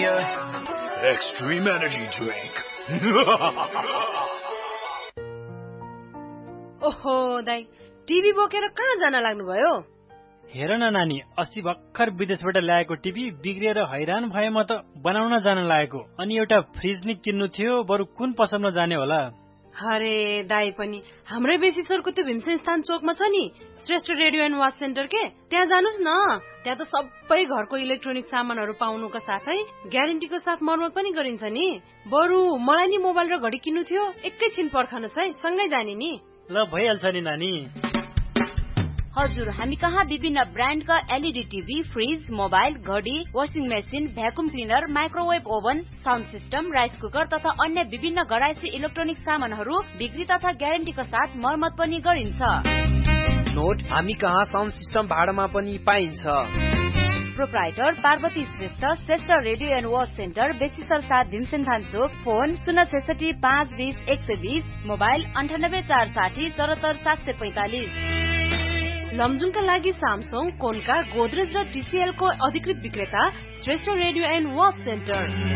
Premier Extreme Energy Drink. ओहो दाइ, TV बोकेर कहाँ जान लाग्नुभयो? हेर न नानी, अस्ति भर्खर विदेशबाट ल्याएको टिभी बिग्रिएर हैरान भए म त बनाउन जान लागेको। अनि एउटा फ्रिज नि किन्नु थियो, बरु कुन पसलमा जाने होला? अरे दाइ पनि हाम्रै बेसीसरको त्यो भीमसेन स्थान चोकमा छ नि Shrestha radio and watch centre के, त्यहाँ जानुस् न। त्यहाँ त सबै घरको इलेक्ट्रोनिक सामानहरू पाउनुको साथै ग्यारेन्टीको साथ मर्मत पनि गरिन्छ नि। बरु मलाई नि मोबाइल र घडी किन्नु थियो, एकैछिन पर्खनुस् है, सँगै जाने नि। ल भइहाल्छ नि नानी। हजुर, हामी कहाँ विभिन्न ब्रान्डका एलईडी टिभी, फ्रिज, मोबाइल, घडी, washing machine, vacuum cleaner, microwave oven, sound system, rice cooker तथा अन्य विभिन्न घरायसी इलेक्ट्रोनिक सामानहरू बिक्री तथा ग्यारेन्टीका साथ मर्मत पनि गरिन्छ। नोट, हामी कहाँ साउन्ड सिस्टम भाडामा पनि पाइन्छ। Proprietor Parvati Shrestha, Shrestha radio and watch centre, बेसीसर 7 भीमसेनथान Chowk, phone 066 520 120, mobile 98 460 74 745। लमजुङका लागि सामसङ, कोन्का, गोदरेज र टिसिएल को अधिकृत विक्रेता Shrestha radio and watch centre.